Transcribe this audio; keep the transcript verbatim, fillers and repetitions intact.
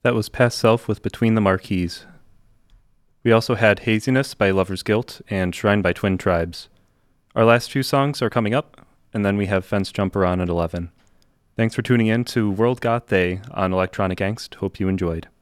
That was Past Self with Between the Marquees. We also had Haziness by Lover's Guilt and Shrine by Twin Tribes. Our last two songs are coming up, and then we have Fence Jumper on at eleven. Thanks for tuning in to World Got They on Electronic Angst. Hope you enjoyed.